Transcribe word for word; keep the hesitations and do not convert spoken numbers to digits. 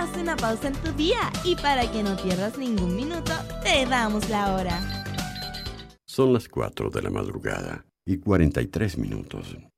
hagamos una pausa en tu día y para que no pierdas ningún minuto, te damos la hora. Son las cuatro de la madrugada y cuarenta y tres minutos.